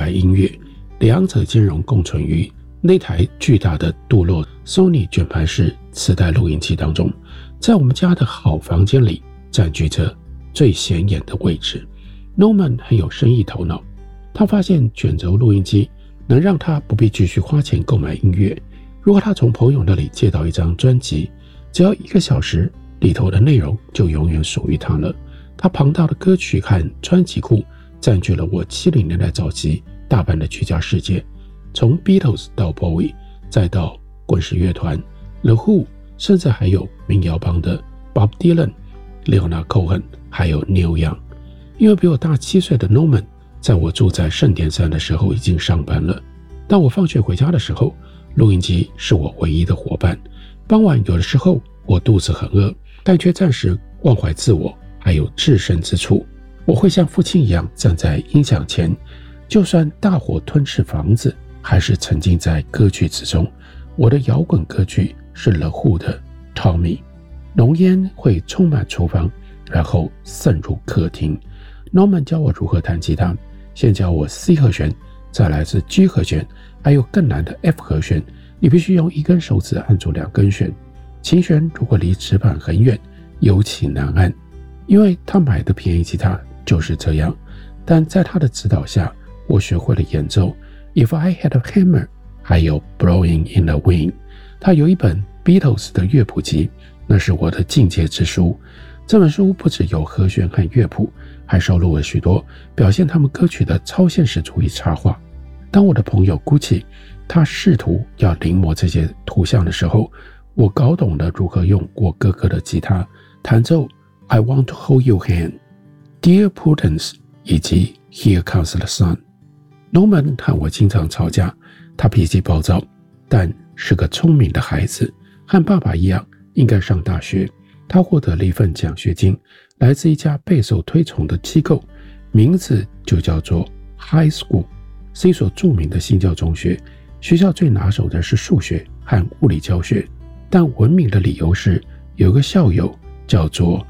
音乐，两者兼容共存于那台巨大的镀铬 Sony 卷盘式磁带录音机当中，在我们家的好房间里占据着最显眼的位置。Norman 很有生意头脑，他发现卷轴录音机能让他不必继续花钱购买音乐。如果他从朋友那里借到一张专辑，只要1个小时，里头的内容就永远属于他了。他庞大的歌曲和专辑库占据了我70年代早期大半的居家世界，从 Beatles 到 Bowie， 再到滚石乐团 The Who， 甚至还有民谣帮的 Bob Dylan、Leonard Cohen， 还有 Neil Young。因为比我大7岁的 Norman 在我住在圣殿山的时候已经上班了，当我放学回家的时候，录音机是我唯一的伙伴。傍晚有的时候我肚子很饿，但却暂时忘怀自我还有置身之处，我会像父亲一样站在音响前，就算大火吞噬房子，还是沉浸在歌剧之中。我的摇滚歌剧是 The Who 的 Tommy， 浓烟会充满厨房，然后渗入客厅。Norman 教我如何弹吉他，先教我 C 和弦，再来是 G 和弦，还有更难的 F 和弦，你必须用1根手指按住2根弦。琴弦如果离指板很远，尤其难按。因为他买的便宜吉他就是这样，但在他的指导下，我学会了演奏 If I Had a Hammer， 还有 Blowing in the Wind。 他有一本 Beatles 的乐谱集，那是我的进阶之书。这本书不只有和弦和乐谱，还收录了许多表现他们歌曲的超现实主义插画。当我的朋友 Gucci 他试图要临摹这些图像的时候，我搞懂了如何用我哥哥的吉他弹奏 I Want to Hold Your Hand、Dear Prudence 以及 Here Comes the Sun。Norman 和我经常吵架，他脾气暴躁，但是个聪明的孩子，和爸爸一样应该上大学。他获得了一份奖学金，来自一家备受推崇的机构，名字就叫做 High School， 是一所著名的新教中学。学校最拿手的是数学和物理教学，但闻名的理由是有个校友叫做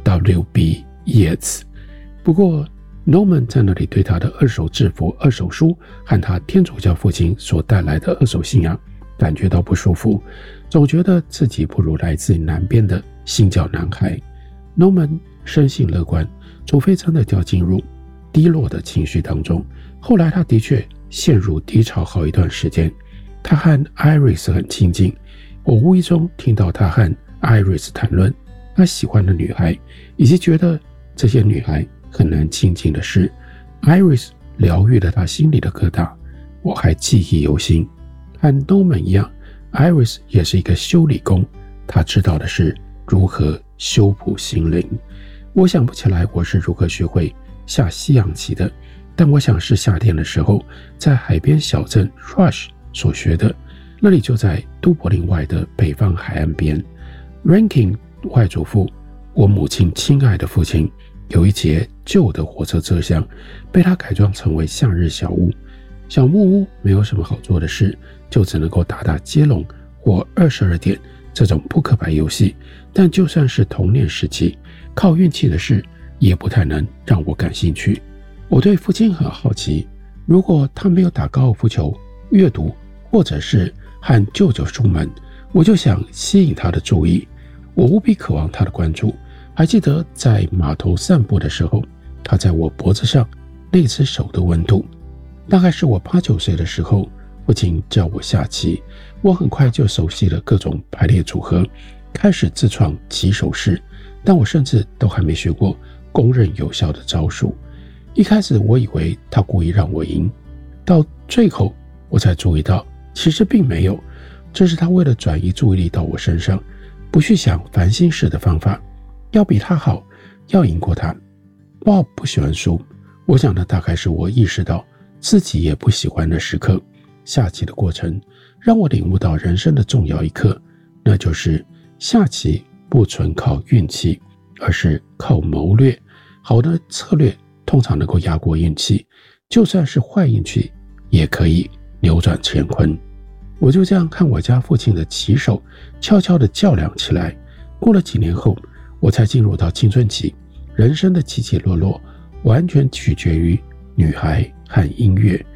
W.B. Yeats。 不过 Norman 在那里对他的二手制服、二手书和他天主教父亲所带来的二手信仰感觉到不舒服，总觉得自己不如来自南边的新教男孩。 Norman 生性乐观，除非真的掉进入低落的情绪当中。后来他的确陷入低潮好一段时间。他和 Iris 很亲近，我无意中听到他和 Iris 谈论他喜欢的女孩，以及觉得这些女孩很难亲近的事。 Iris 疗愈了他心里的疙瘩，我还记忆犹新。和 Norman 一样， Iris 也是一个修理工，他知道的是如何修补心灵。我想不起来我是如何学会下西洋棋的，但我想是夏天的时候在海边小镇 Rush 所学的，那里就在都柏林外的北方海岸边。 Rankin 外祖父，我母亲亲爱的父亲，有一节旧的火车车厢被他改装成为夏日小屋。小木屋没有什么好做的事，就只能够打打接龙或22点这种扑克牌游戏，但就算是童年时期，靠运气的事也不太能让我感兴趣。我对父亲很好奇，如果他没有打高尔夫球、阅读，或者是和舅舅出门，我就想吸引他的注意。我无比渴望他的关注。还记得在码头散步的时候，他在我脖子上那只手的温度。大概是我8、9岁的时候，父亲教我下棋，我很快就熟悉了各种排列组合，开始自创棋手式，但我甚至都还没学过公认有效的招数。一开始我以为他故意让我赢，到最后我才注意到其实并没有，这是他为了转移注意力到我身上，不去想烦心事的方法，要比他好，要赢过他。Bob 不喜欢输，我想那大概是我意识到自己也不喜欢的时刻。下棋的过程让我领悟到人生的重要一课，那就是下棋不纯靠运气，而是靠谋略。好的策略通常能够压过运气，就算是坏运气也可以扭转乾坤。我就这样看我家父亲的棋手悄悄地较量起来。过了几年后，我才进入到青春期，人生的起起落落完全取决于女孩和音乐。